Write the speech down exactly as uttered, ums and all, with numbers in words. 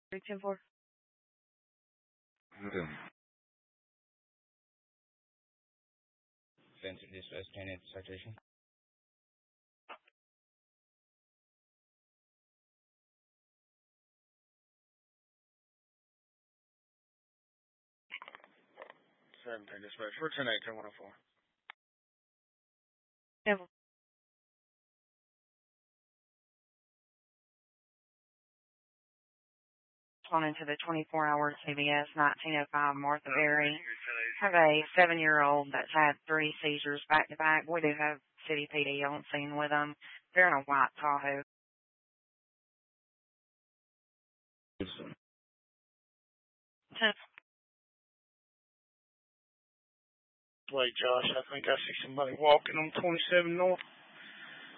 three ten four. Okay. Send to dispatch ten at citation. seventeen dispatch. We're ten eighteen one oh four. Never. On into the twenty-four hour C V S nineteen oh five Martha Berry. Have a seven-year-old that's had three seizures back to back. We do have City P D on scene with them. They're in a white Tahoe. Wait, Josh, I think I see somebody walking on twenty-seven North.